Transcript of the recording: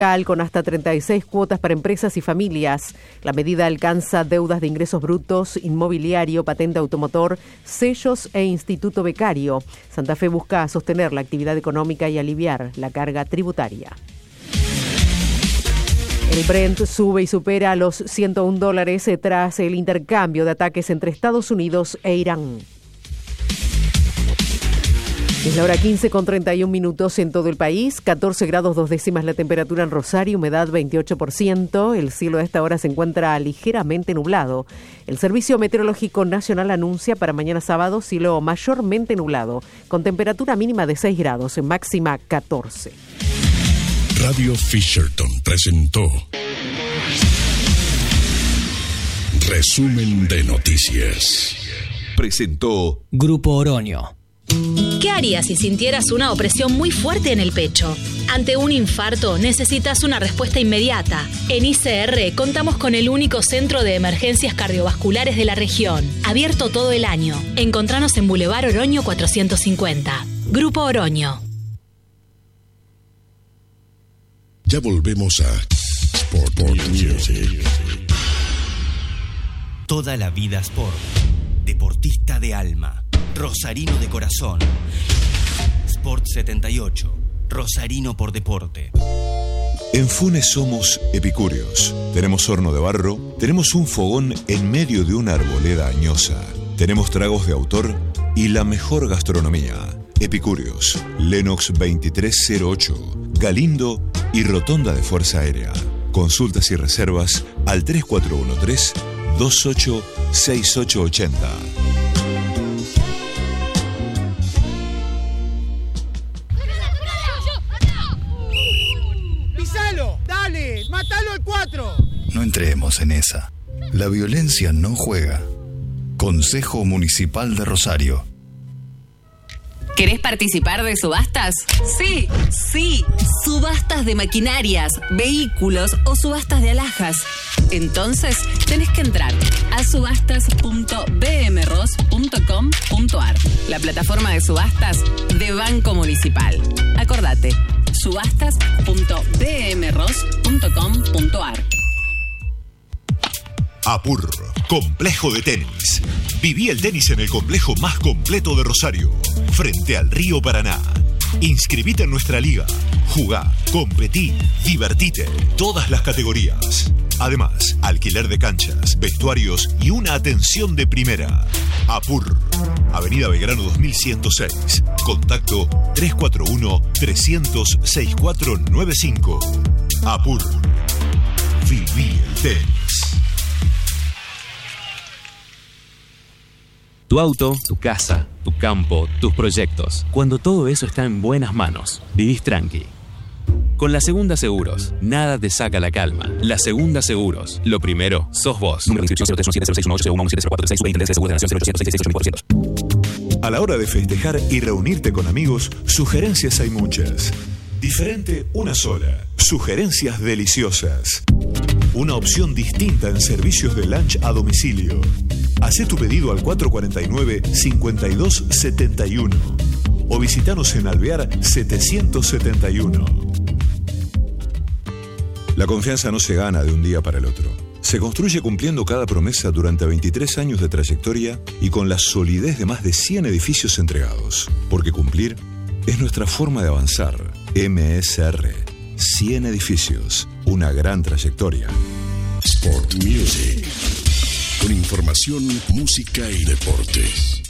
con hasta 36 cuotas para empresas y familias. La medida alcanza deudas de ingresos brutos, inmobiliario, patente automotor, sellos e instituto becario. Santa Fe busca sostener la actividad económica y aliviar la carga tributaria. El Brent sube y supera los $101 tras el intercambio de ataques entre Estados Unidos e Irán. Es la hora 15:31 en todo el país, 14 grados 2 décimas la temperatura en Rosario, humedad 28%. El cielo a esta hora se encuentra ligeramente nublado. El Servicio Meteorológico Nacional anuncia para mañana sábado cielo mayormente nublado, con temperatura mínima de 6 grados, en máxima 14. Radio Fisherton presentó Resumen de Noticias. Presentó Grupo Oroño. ¿Qué harías si sintieras una opresión muy fuerte en el pecho? Ante un infarto necesitas una respuesta inmediata. En ICR contamos con el único centro de emergencias cardiovasculares de la región, abierto todo el año. Encontranos en Boulevard Oroño 450. Grupo Oroño. Ya volvemos a Sport Music. Toda la vida Sport. Deportista de alma. Rosarino de corazón. Sport 78. Rosarino por deporte. En Funes somos epicúreos. Tenemos horno de barro, tenemos un fogón en medio de una arboleda añosa, tenemos tragos de autor y la mejor gastronomía. Epicúreos, Lenox 2308, Galindo y Rotonda de Fuerza Aérea. Consultas y reservas al 3413-286880. ¡Dale! ¡Mátalo al 4! No entremos en esa. La violencia no juega. Consejo Municipal de Rosario. ¿Querés participar de subastas? Sí, sí. Subastas de maquinarias, vehículos o subastas de alhajas. Entonces, tenés que entrar a subastas.bmros.com.ar, la plataforma de subastas de Banco Municipal. Acordate, subastas.bmros.com.ar. APUR, complejo de tenis. Viví el tenis en el complejo más completo de Rosario, frente al río Paraná. Inscribite en nuestra liga. Jugá, competí, divertite. Todas las categorías. Además, alquiler de canchas, vestuarios y una atención de primera. APUR, Avenida Belgrano 2106. Contacto 341-300-6495. APUR. Viví el tenis. Tu auto, tu casa, tu campo, tus proyectos. Cuando todo eso está en buenas manos, vivís tranqui. Con La Segunda Seguros, nada te saca la calma. La Segunda Seguros, lo primero, sos vos. Número de inscripción 031618170436 A la hora de festejar y reunirte con amigos, sugerencias hay muchas. Diferente, una sola. Sugerencias deliciosas. Una opción distinta en servicios de lunch a domicilio. Hacé tu pedido al 449-5271 o visitanos en Alvear 771. La confianza no se gana de un día para el otro. Se construye cumpliendo cada promesa durante 23 años de trayectoria y con la solidez de más de 100 edificios entregados. Porque cumplir es nuestra forma de avanzar. MSR. 100 edificios. Una gran trayectoria. Sport Music. Con información, música y deportes.